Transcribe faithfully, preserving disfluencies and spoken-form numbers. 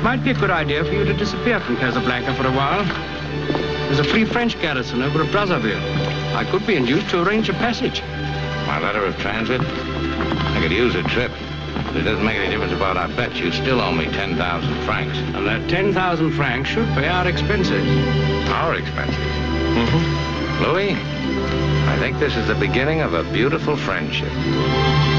Might be a good idea for you to disappear from Casablanca for a while. There's a free French garrison over at Brazzaville. I could be induced to arrange a passage. My letter of transit? I could use a trip. But it doesn't make any difference about our bet. You still owe me ten thousand francs. And that ten thousand francs should pay our expenses. Our expenses? Mm-hmm. Louis, I think this is the beginning of a beautiful friendship.